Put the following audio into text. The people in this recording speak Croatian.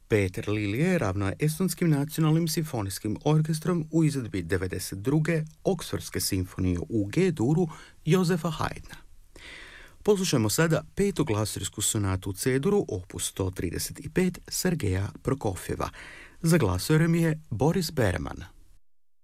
Peter Lilje ravno je Estonskim nacionalnim simfonijskim orkestrom u izvedbi 92. Oksfordske simfonije u G-duru Josefa Haydna. Poslušajmo sada petu glasurijsku sonatu u C-duru, opus 135 Sergeja Prokofjeva. Za glasorom je Boris Berman.